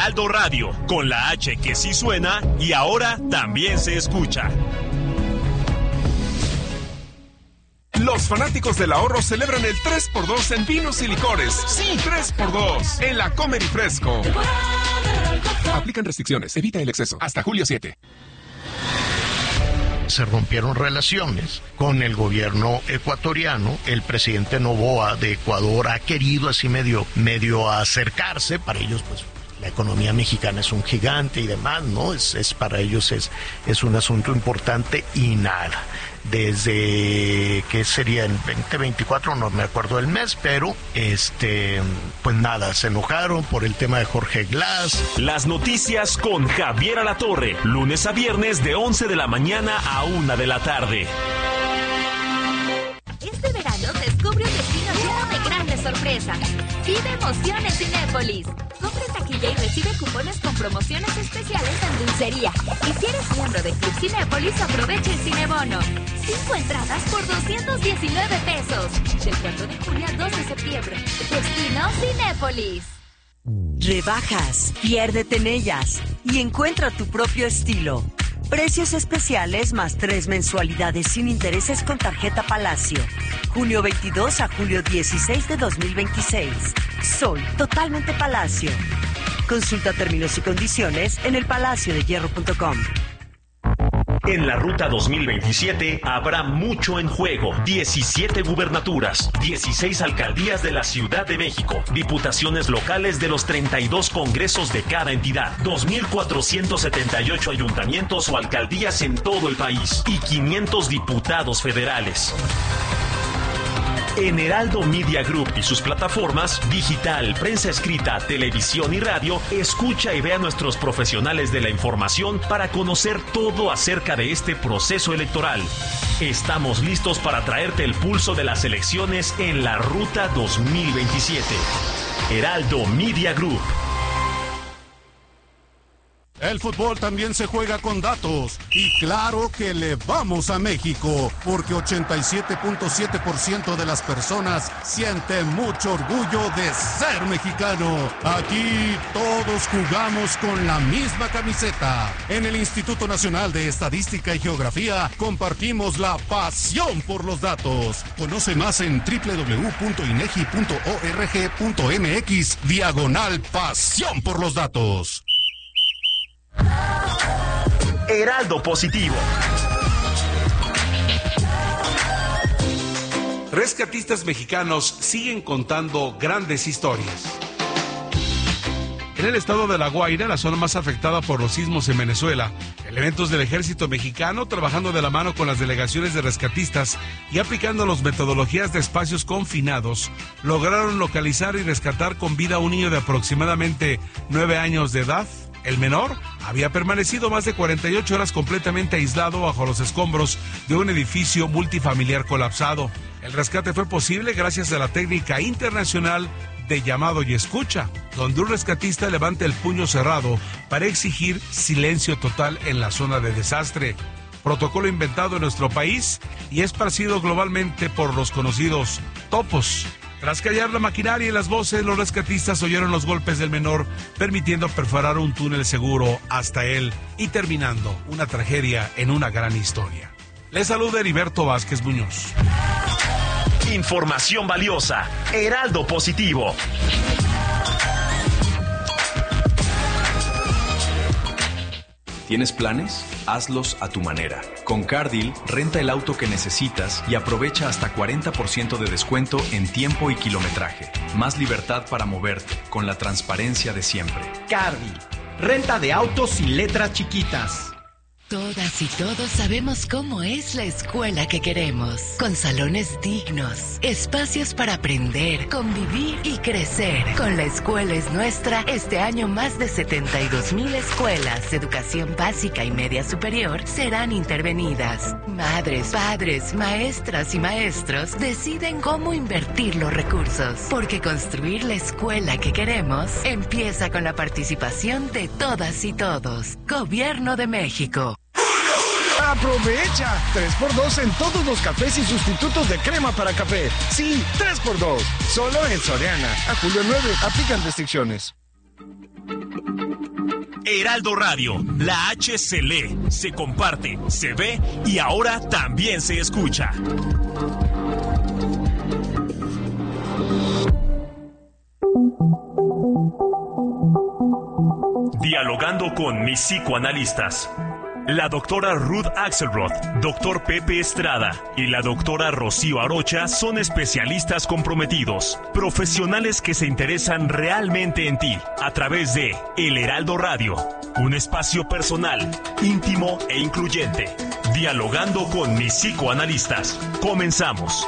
Heraldo Radio, con la H que sí suena y ahora también se escucha. Los fanáticos del ahorro celebran el 3x2 en vinos y licores. Sí, 3x2 en la Comer y Fresco. Aplican restricciones, evita el exceso. Hasta julio 7. Se rompieron relaciones con el gobierno ecuatoriano. El presidente Noboa de Ecuador ha querido así medio acercarse. Para ellos, pues, la economía mexicana es un gigante y demás, ¿no? Para ellos es un asunto importante y nada. Desde que sería el 2024, no me acuerdo del mes, pero pues nada, se enojaron por el tema de Jorge Glass. Las noticias con Javier Alatorre, lunes a viernes de 11 de la mañana a 1 de la tarde. Este verano descubre un destino lleno de grandes sorpresas. Vive emoción en Cinépolis. Compra en taquilla y recibe cupones con promociones especiales en dulcería. Y si eres miembro de Club Cinépolis, aprovecha el Cinebono. 5 entradas por 219 pesos. Del 4 de junio al 2 de septiembre. Destino Cinépolis. Rebajas, piérdete en ellas y encuentra tu propio estilo. Precios especiales más 3 mensualidades sin intereses con tarjeta Palacio. Junio 22 a julio 16 de 2026. Soy totalmente Palacio. Consulta términos y condiciones en elpalaciodehierro.com. En la Ruta 2027 habrá mucho en juego. 17 gubernaturas, 16 alcaldías de la Ciudad de México, diputaciones locales de los 32 congresos de cada entidad, 2,478 ayuntamientos o alcaldías en todo el país y 500 diputados federales. En Heraldo Media Group y sus plataformas digital, prensa escrita, televisión y radio, escucha y ve a nuestros profesionales de la información para conocer todo acerca de este proceso electoral. Estamos listos para traerte el pulso de las elecciones en la Ruta 2027. Heraldo Media Group. El fútbol también se juega con datos y claro que le vamos a México porque 87.7% de las personas sienten mucho orgullo de ser mexicano. Aquí todos jugamos con la misma camiseta. En el Instituto Nacional de Estadística y Geografía compartimos la pasión por los datos. Conoce más en www.inegi.org.mx/pasión por los datos. Heraldo Positivo. Rescatistas mexicanos siguen contando grandes historias. En el estado de La Guaira, la zona más afectada por los sismos en Venezuela, elementos del ejército mexicano, trabajando de la mano con las delegaciones de rescatistas y aplicando las metodologías de espacios confinados, lograron localizar y rescatar con vida a un niño de aproximadamente 9 años de edad. El menor había permanecido más de 48 horas completamente aislado bajo los escombros de un edificio multifamiliar colapsado. El rescate fue posible gracias a la técnica internacional de llamado y escucha, donde un rescatista levanta el puño cerrado para exigir silencio total en la zona de desastre. Protocolo inventado en nuestro país y esparcido globalmente por los conocidos topos. Tras callar la maquinaria y las voces, los rescatistas oyeron los golpes del menor, permitiendo perforar un túnel seguro hasta él y terminando una tragedia en una gran historia. Les saluda Heriberto Vázquez Muñoz. Información valiosa. Heraldo Positivo. ¿Tienes planes? Hazlos a tu manera. Con Cardil, renta el auto que necesitas y aprovecha hasta 40% de descuento en tiempo y kilometraje. Más libertad para moverte, con la transparencia de siempre. Cardil, renta de autos sin letras chiquitas. Todas y todos sabemos cómo es la escuela que queremos, con salones dignos, espacios para aprender, convivir y crecer. Con La Escuela es Nuestra, este año más de 72,000 escuelas de educación básica y media superior serán intervenidas. Madres, padres, maestras y maestros deciden cómo invertir los recursos, porque construir la escuela que queremos empieza con la participación de todas y todos. Gobierno de México. ¡Aprovecha! 3x2 en todos los cafés y sustitutos de crema para café. Sí, 3x2. Solo en Soriana. A julio 9. Aplican restricciones. Heraldo Radio, la H se lee, se comparte, se ve y ahora también se escucha. Dialogando con mis psicoanalistas. La doctora Ruth Axelrod, doctor Pepe Estrada y la doctora Rocío Arocha son especialistas comprometidos, profesionales que se interesan realmente en ti a través de El Heraldo Radio, un espacio personal, íntimo e incluyente. Dialogando con mis psicoanalistas. Comenzamos.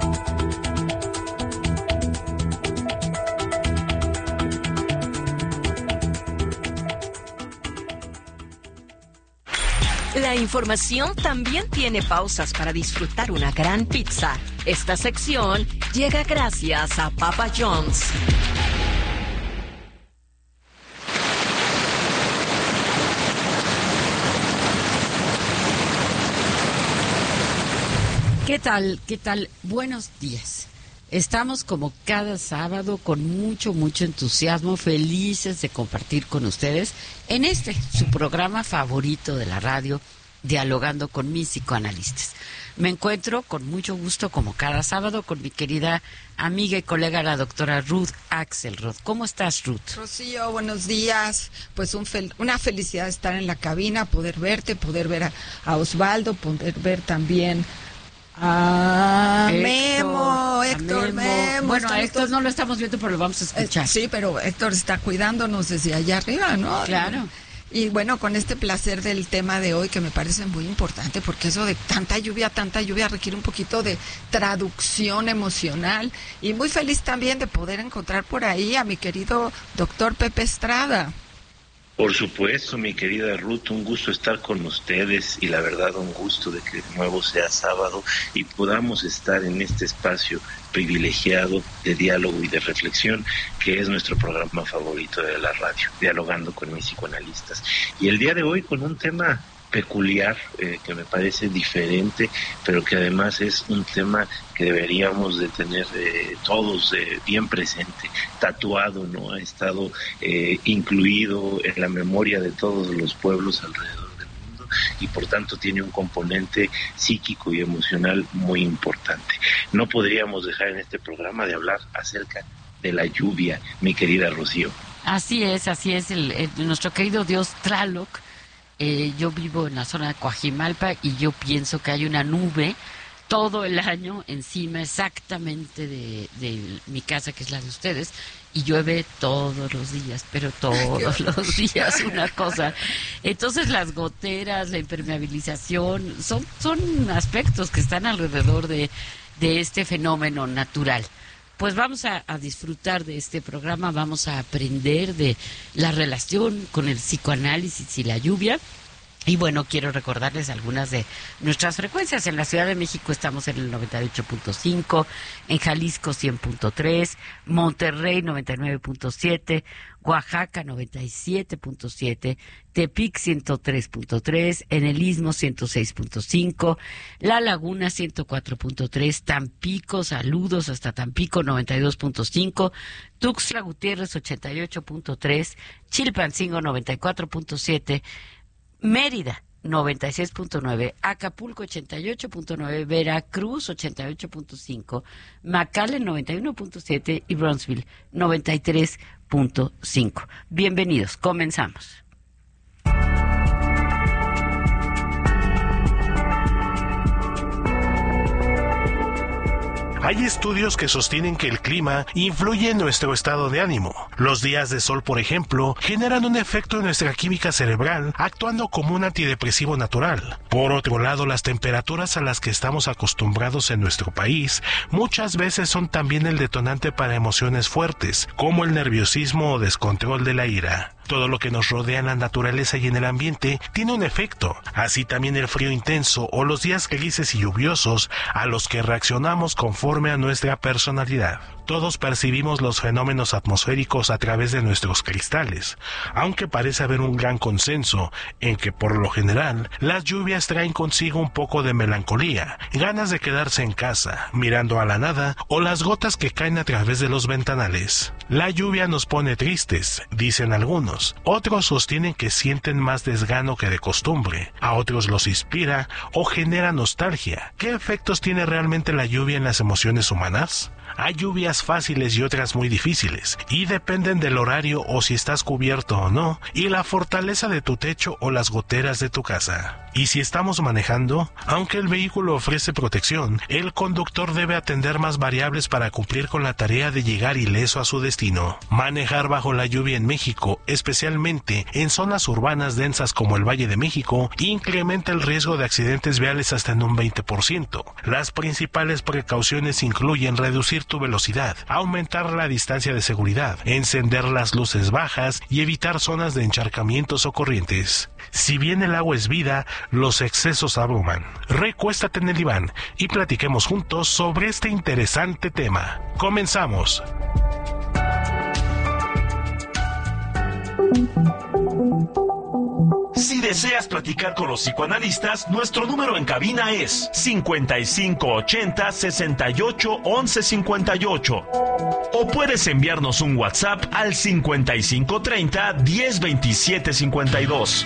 La información también tiene pausas para disfrutar una gran pizza. Esta sección llega gracias a Papa John's. ¿Qué tal? ¿Qué tal? Buenos días. Estamos como cada sábado con mucho entusiasmo, felices de compartir con ustedes en su programa favorito de la radio, Dialogando con mis psicoanalistas. Me encuentro con mucho gusto, como cada sábado, con mi querida amiga y colega, la doctora Ruth Axelrod. ¿Cómo estás, Ruth? Rocío, buenos días. Pues una felicidad estar en la cabina, poder verte, poder ver a Osvaldo, poder ver también a Héctor Memo. Bueno, a Héctor no lo estamos viendo, pero lo vamos a escuchar. Sí, pero Héctor está cuidándonos desde allá arriba, ¿no? Claro. Y bueno, con este placer del tema de hoy, que me parece muy importante, porque eso de tanta lluvia requiere un poquito de traducción emocional. Y muy feliz también de poder encontrar por ahí a mi querido doctor Pepe Estrada. Por supuesto, mi querida Ruth, un gusto estar con ustedes y la verdad un gusto de que de nuevo sea sábado y podamos estar en este espacio privilegiado de diálogo y de reflexión que es nuestro programa favorito de la radio, Dialogando con mis psicoanalistas. Y el día de hoy con un tema peculiar, que me parece diferente, pero que además es un tema que deberíamos de tener todos bien presente, tatuado, ¿no? Ha estado incluido en la memoria de todos los pueblos alrededor del mundo y por tanto tiene un componente psíquico y emocional muy importante. No podríamos dejar en este programa de hablar acerca de la lluvia, mi querida Rocío. Así es, nuestro querido dios Tlaloc. Yo vivo en la zona de Coajimalpa y yo pienso que hay una nube todo el año encima exactamente de mi casa, que es la de ustedes, y llueve todos los días, pero todos los días una cosa. Entonces las goteras, la impermeabilización, son aspectos que están alrededor de este fenómeno natural. Pues vamos a disfrutar de este programa, vamos a aprender de la relación con el psicoanálisis y la lluvia. Y bueno, quiero recordarles algunas de nuestras frecuencias. En la Ciudad de México estamos en el 98.5, en Jalisco 100.3, Monterrey 99.7, Oaxaca 97.7, Tepic 103.3, en el Istmo 106.5, La Laguna 104.3, Tampico, saludos hasta Tampico 92.5, Tuxtla Gutiérrez 88.3, Chilpancingo 94.7, Mérida 96.9, Acapulco 88.9, Veracruz 88.5, McAllen 91.7 y Brownsville 93.5. Bienvenidos, comenzamos. Hay estudios que sostienen que el clima influye en nuestro estado de ánimo. Los días de sol, por ejemplo, generan un efecto en nuestra química cerebral, actuando como un antidepresivo natural. Por otro lado, las temperaturas a las que estamos acostumbrados en nuestro país muchas veces son también el detonante para emociones fuertes, como el nerviosismo o descontrol de la ira. Todo lo que nos rodea en la naturaleza y en el ambiente tiene un efecto, así también el frío intenso o los días grises y lluviosos a los que reaccionamos conforme a nuestra personalidad. todos percibimos los fenómenos atmosféricos a través de nuestros cristales, aunque parece haber un gran consenso en que por lo general las lluvias traen consigo un poco de melancolía, ganas de quedarse en casa, mirando a la nada, o las gotas que caen a través de los ventanales. La lluvia nos pone tristes, dicen algunos. Otros sostienen que sienten más desgano que de costumbre. A otros los inspira o genera nostalgia. ¿Qué efectos tiene realmente la lluvia en las emociones humanas? Hay lluvias fáciles y otras muy difíciles, y dependen del horario o si estás cubierto o no, y la fortaleza de tu techo o las goteras de tu casa. Y si estamos manejando, aunque el vehículo ofrece protección, el conductor debe atender más variables para cumplir con la tarea de llegar ileso a su destino. Manejar bajo la lluvia en México, especialmente en zonas urbanas densas como el Valle de México, incrementa el riesgo de accidentes viales hasta en un 20%. Las principales precauciones incluyen reducir tu velocidad, aumentar la distancia de seguridad, encender las luces bajas y evitar zonas de encharcamientos o corrientes. Si bien el agua es vida, los excesos abruman. Recuéstate en el diván y platiquemos juntos sobre este interesante tema. Comenzamos. Si deseas platicar con los psicoanalistas, nuestro número en cabina es 5580-681158. O puedes enviarnos un WhatsApp al 5530-102752.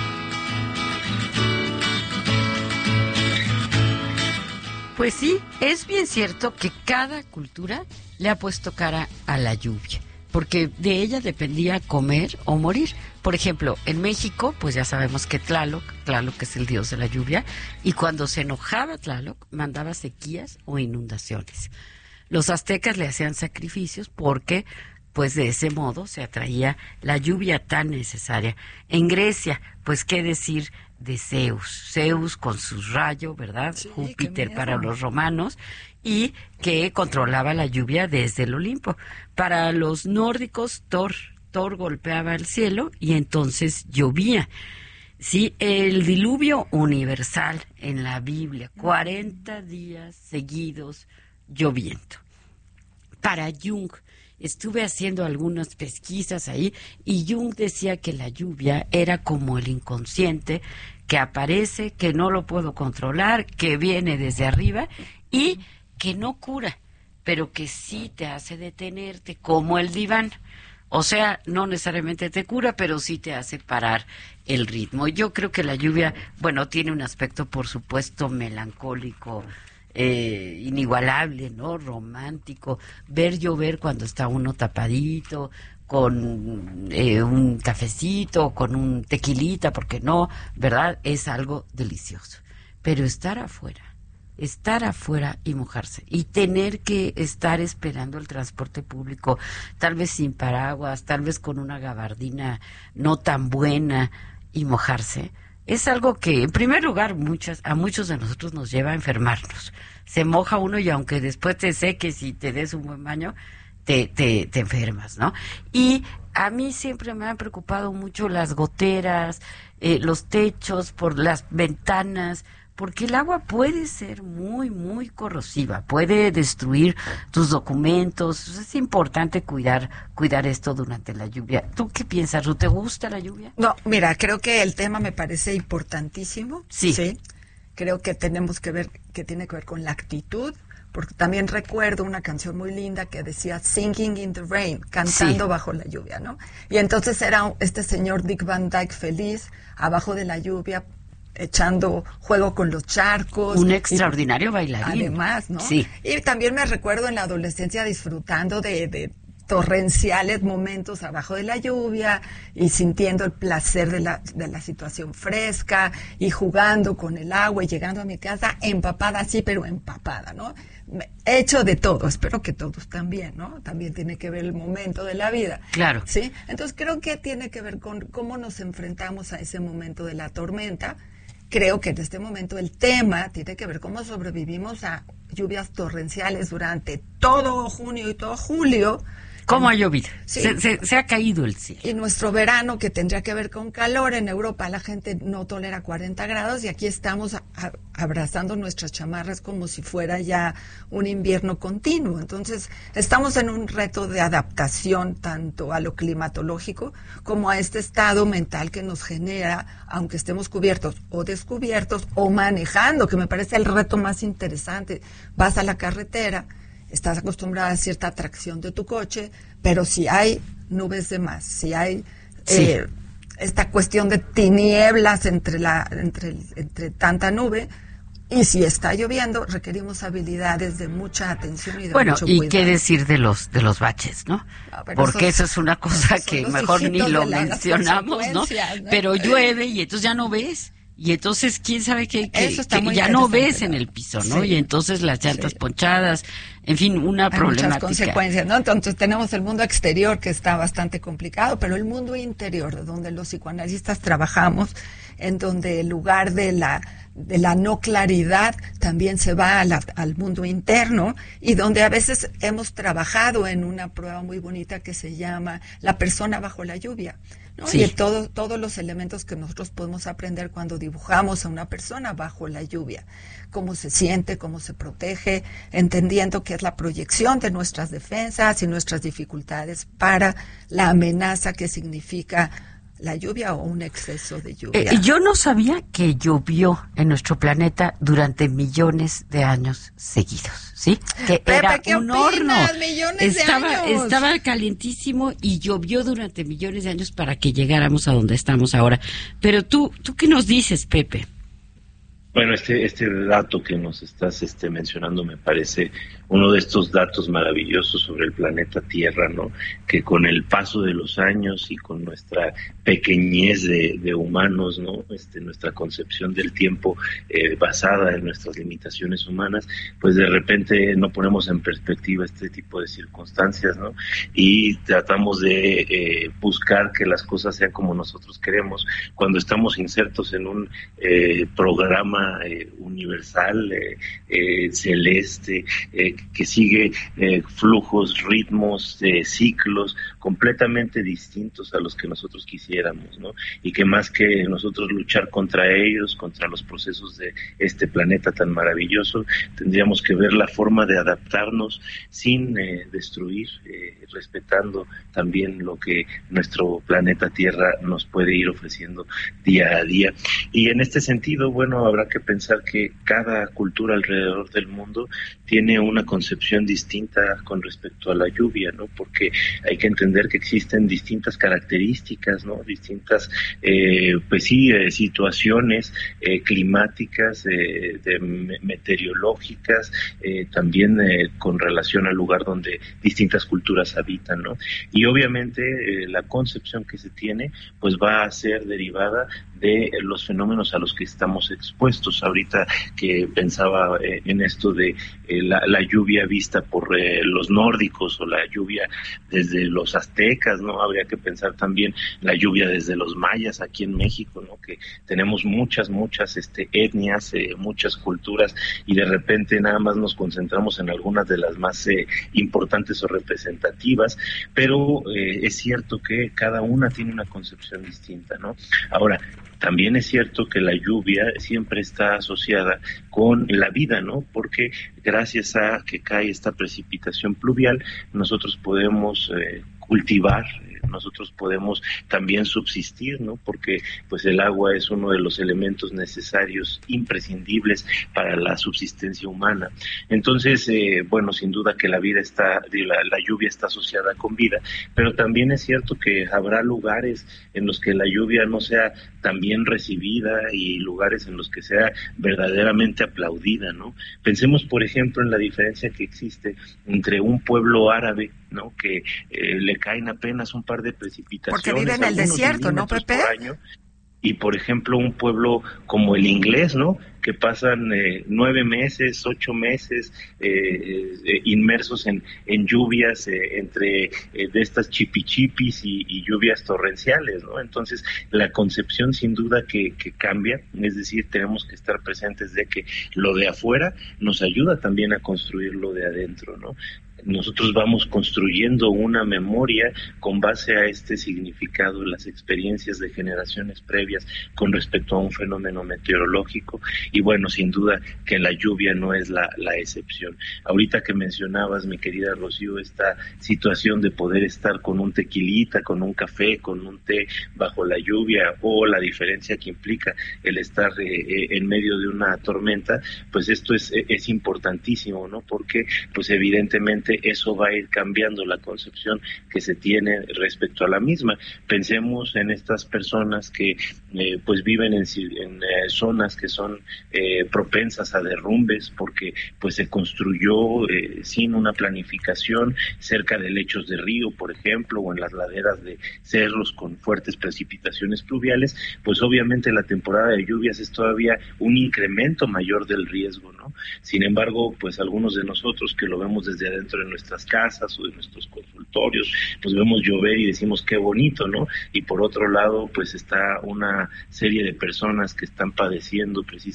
Pues sí, es bien cierto que cada cultura le ha puesto cara a la lluvia, porque de ella dependía comer o morir. Por ejemplo, en México, pues ya sabemos que Tlaloc es el dios de la lluvia, y cuando se enojaba Tlaloc, mandaba sequías o inundaciones. Los aztecas le hacían sacrificios porque, pues de ese modo, se atraía la lluvia tan necesaria. En Grecia, pues qué decir de Zeus con su rayo, ¿verdad? Sí, Júpiter para los romanos, y que controlaba la lluvia desde el Olimpo. Para los nórdicos, Thor golpeaba el cielo y entonces llovía. Sí, el diluvio universal en la Biblia, 40 días seguidos lloviendo. Para Jung, estuve haciendo algunas pesquisas ahí, y Jung decía que la lluvia era como el inconsciente que aparece, que no lo puedo controlar, que viene desde arriba y que no cura, pero que sí te hace detenerte, como el diván. O sea, no necesariamente te cura, pero sí te hace parar el ritmo. Yo creo que la lluvia, bueno, tiene un aspecto, por supuesto, melancólico, inigualable, ¿no? Romántico. Ver llover cuando está uno tapadito, con un cafecito, con un tequilita, porque no, ¿verdad? Es algo delicioso. Pero estar afuera y mojarse, y tener que estar esperando el transporte público, tal vez sin paraguas, tal vez con una gabardina no tan buena, y mojarse, es algo que, en primer lugar, a muchos de nosotros nos lleva a enfermarnos. Se moja uno y aunque después te seques y te des un buen baño, te enfermas, ¿no? Y a mí siempre me han preocupado mucho las goteras, los techos, por las ventanas, porque el agua puede ser muy, muy corrosiva, puede destruir tus documentos. Es importante cuidar esto durante la lluvia. ¿Tú qué piensas, Ruth? ¿Te gusta la lluvia? No, mira, creo que el tema me parece importantísimo. Sí. Creo que tiene que ver con la actitud, porque también recuerdo una canción muy linda que decía Singing in the Rain, cantando bajo la lluvia, ¿no? Y entonces era este señor Dick Van Dyke feliz, abajo de la lluvia, echando juego con los charcos. Un extraordinario bailarín. Además, ¿no? Sí. Y también me recuerdo en la adolescencia disfrutando de torrenciales momentos abajo de la lluvia y sintiendo el placer de la situación fresca y jugando con el agua y llegando a mi casa empapada, sí, pero empapada, ¿no? He hecho de todo, espero que todos también, ¿no? También tiene que ver el momento de la vida. Claro. ¿Sí? Entonces creo que tiene que ver con cómo nos enfrentamos a ese momento de la tormenta. Creo que en este momento el tema tiene que ver cómo sobrevivimos a lluvias torrenciales durante todo junio y todo julio. ¿Cómo ha llovido? Sí. Se ha caído el cielo. Y nuestro verano, que tendría que ver con calor, en Europa la gente no tolera 40 grados y aquí estamos abrazando nuestras chamarras como si fuera ya un invierno continuo. Entonces, estamos en un reto de adaptación tanto a lo climatológico como a este estado mental que nos genera, aunque estemos cubiertos o descubiertos o manejando, que me parece el reto más interesante. Vas a la carretera, estás acostumbrada a cierta atracción de tu coche, pero si hay nubes de más, si hay esta cuestión de tinieblas entre tanta nube, y si está lloviendo, requerimos habilidades de mucha atención y de mucho cuidado. Bueno, y qué decir de los baches, ¿no? Porque eso es una cosa que mejor ni lo mencionamos, ¿no? Pero llueve y entonces ya no ves. Y entonces, quién sabe que ya no ves en el piso, ¿no? Sí. Y entonces las llantas ponchadas, en fin, una problemática. Muchas consecuencias, ¿no? Entonces tenemos el mundo exterior que está bastante complicado, pero el mundo interior, donde los psicoanalistas trabajamos, en donde el lugar de la no claridad también se va al mundo interno, y donde a veces hemos trabajado en una prueba muy bonita que se llama La persona bajo la lluvia, ¿no? Sí. Y todos los elementos que nosotros podemos aprender cuando dibujamos a una persona bajo la lluvia, cómo se siente, cómo se protege, entendiendo que es la proyección de nuestras defensas y nuestras dificultades para la amenaza que significa la lluvia o un exceso de lluvia. Yo no sabía que llovió en nuestro planeta durante millones de años seguidos, ¿sí? Que Pepe, era ¿qué un opinas? horno. Millones de años. Estaba calientísimo y llovió durante millones de años para que llegáramos a donde estamos ahora. Pero tú ¿qué nos dices, Pepe? Bueno, este dato que nos estás mencionando me parece uno de estos datos maravillosos sobre el planeta Tierra, ¿no? Que con el paso de los años y con nuestra pequeñez de humanos, ¿no? Nuestra concepción del tiempo basada en nuestras limitaciones humanas, pues de repente no ponemos en perspectiva este tipo de circunstancias, ¿no? Y tratamos de buscar que las cosas sean como nosotros queremos cuando estamos insertos en un programa universal, celeste, que sigue flujos, ritmos, ciclos completamente distintos a los que nosotros quisiéramos, ¿no? Y que más que nosotros luchar contra ellos, contra los procesos de este planeta tan maravilloso, tendríamos que ver la forma de adaptarnos sin destruir, respetando también lo que nuestro planeta Tierra nos puede ir ofreciendo día a día. Y en este sentido, bueno, habrá que pensar que cada cultura alrededor del mundo tiene una concepción distinta con respecto a la lluvia, ¿no? Porque hay que entender que existen distintas características, ¿no? Distintas, situaciones climáticas, meteorológicas, también con relación al lugar donde distintas culturas habitan, ¿no? Y obviamente la concepción que se tiene, pues va a ser derivada de los fenómenos a los que estamos expuestos. Ahorita que pensaba en esto de la lluvia vista por los nórdicos o la lluvia desde los aztecas, ¿no? Habría que pensar también la lluvia desde los mayas aquí en México, ¿no? Que tenemos muchas etnias, muchas culturas, y de repente nada más nos concentramos en algunas de las más importantes o representativas, pero es cierto que cada una tiene una concepción distinta, ¿no? Ahora, también es cierto que la lluvia siempre está asociada con la vida, ¿no? Porque gracias a que cae esta precipitación pluvial, nosotros podemos cultivar, nosotros podemos también subsistir, ¿no? Porque pues el agua es uno de los elementos necesarios, imprescindibles para la subsistencia humana. Entonces, sin duda que la lluvia está asociada con vida, pero también es cierto que habrá lugares en los que la lluvia no sea tan bien recibida y lugares en los que sea verdaderamente aplaudida, ¿no? Pensemos, por ejemplo, en la diferencia que existe entre un pueblo árabe, ¿no? Que le caen apenas un par de precipitaciones. Porque vive en el desierto, ¿no, Pepe? Y, por ejemplo, un pueblo como el inglés, ¿no? Que pasan 9 meses, 8 meses inmersos en lluvias entre de estas chipichipis y lluvias torrenciales, ¿no? Entonces, la concepción sin duda que cambia, es decir, tenemos que estar presentes de que lo de afuera nos ayuda también a construir lo de adentro, ¿no? nosotros vamos construyendo una memoria con base a este significado, las experiencias de generaciones previas con respecto a un fenómeno meteorológico, y bueno, sin duda que la lluvia no es la excepción. Ahorita que mencionabas, mi querida Rocío, esta situación de poder estar con un tequilita, con un café, con un té bajo la lluvia, o la diferencia que implica el estar en medio de una tormenta, pues esto es importantísimo, ¿no? Porque pues evidentemente eso va a ir cambiando la concepción que se tiene respecto a la misma. Pensemos en estas personas que pues viven en zonas que son propensas a derrumbes, porque pues se construyó sin una planificación cerca de lechos de río, por ejemplo, o en las laderas de cerros con fuertes precipitaciones pluviales. Pues obviamente la temporada de lluvias es todavía un incremento mayor del riesgo, ¿no? Sin embargo, pues algunos de nosotros que lo vemos desde adentro de nuestras casas o de nuestros consultorios, pues vemos llover y decimos qué bonito, ¿no? Y por otro lado, pues está una serie de personas que están padeciendo precisamente